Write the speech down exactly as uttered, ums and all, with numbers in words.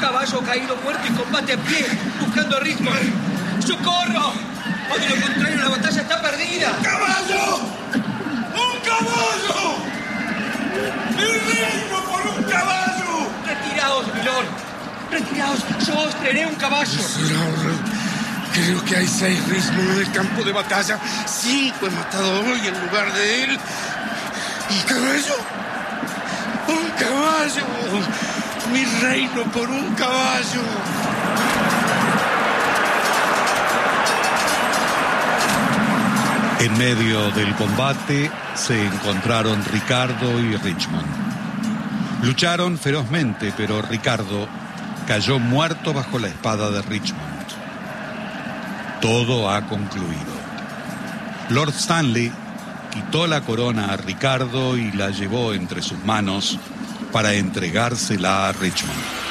caballo caído muerto y combate a pie, buscando a Richmond. ¡Socorro! O de lo contrario, la batalla está perdida. ¡Un caballo! ¡Un caballo! ¡Mi reino por un caballo! Retiraos, milord. Retiraos. Yo os traeré un caballo. Miserable. Creo que hay seis Richmond en el campo de batalla. Cinco he matado hoy en lugar de él. ¿Un caballo? ¡Un caballo! ¡Mi reino por un caballo! En medio del combate se encontraron Ricardo y Richmond. Lucharon ferozmente, pero Ricardo cayó muerto bajo la espada de Richmond. Todo ha concluido. Lord Stanley quitó la corona a Ricardo y la llevó entre sus manos para entregársela a Richmond.